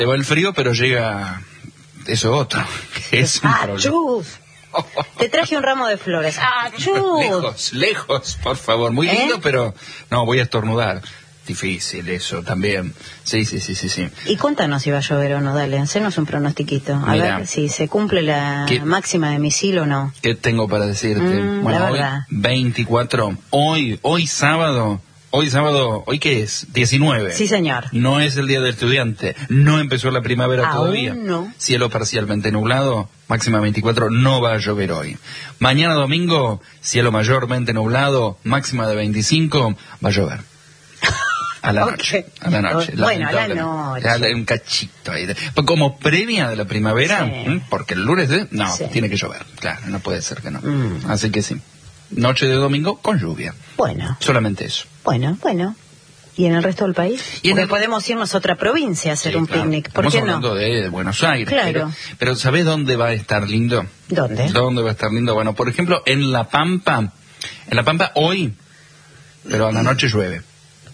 Se va el frío, pero llega eso otro, que es un problema. ¡Chus! Te traje un ramo de flores. ¡Chus! Lejos, por favor. Muy lindo, pero no, voy a estornudar. Difícil eso también. Sí. Y cuéntanos si va a llover o no, dale, hacenos un pronostiquito. A Mirá, ver si se cumple la máxima de misil o no. ¿Qué tengo para decirte? Bueno, hoy 24, hoy sábado, ¿hoy qué es? 19. Sí, señor. No es el día del estudiante, no empezó la primavera todavía. No. Cielo parcialmente nublado, máxima 24, no va a llover hoy. Mañana domingo, cielo mayormente nublado, máxima de 25, va a llover. A la noche. Bueno, a la noche. Un cachito ahí. Como previa de la primavera, porque el lunes, tiene que llover. Claro, no puede ser que no. Así que sí. Noche de domingo con lluvia. Bueno. Solamente eso. Bueno. ¿Y en el resto del país? Porque podemos irnos a otra provincia a hacer un picnic. ¿Por qué no? Estamos hablando de Buenos Aires. Claro. Pero ¿sabés dónde va a estar lindo? ¿Dónde? ¿Dónde va a estar lindo? Bueno, por ejemplo, en La Pampa. En La Pampa hoy, pero a la noche llueve.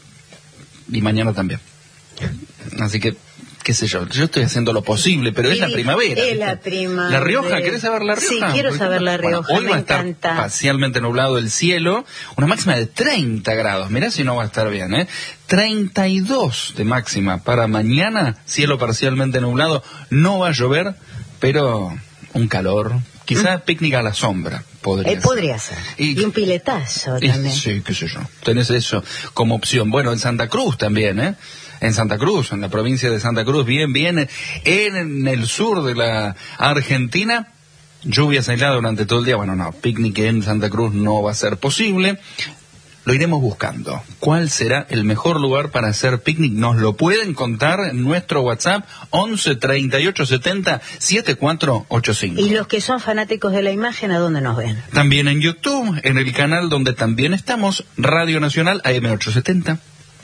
Y mañana también. Así que, qué sé yo estoy haciendo lo posible, pero es la primavera. Es la primavera. ¿La Rioja? ¿Querés saber La Rioja? Sí, quiero saber La Rioja. Bueno, hoy va a estar parcialmente nublado el cielo, una máxima de 30 grados. Mirá si no va a estar bien, 32 de máxima para mañana, cielo parcialmente nublado, no va a llover, pero un calor. Quizás picnic a la sombra podría ser. Y un piletazo también. Sí, qué sé yo. Tenés eso como opción. Bueno, en Santa Cruz también, En Santa Cruz, en la provincia de Santa Cruz, bien, en el sur de la Argentina, lluvias aisladas durante todo el día. Bueno, no, picnic en Santa Cruz no va a ser posible. Lo iremos buscando. ¿Cuál será el mejor lugar para hacer picnic? Nos lo pueden contar en nuestro WhatsApp 11 38 70 7485. Y los que son fanáticos de la imagen, ¿a dónde nos ven? También en YouTube, en el canal donde también estamos, Radio Nacional AM870.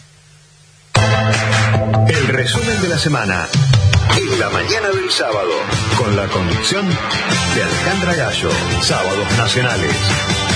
El resumen de la semana en la mañana del sábado, con la conducción de Alejandra Gallo. Sábados Nacionales.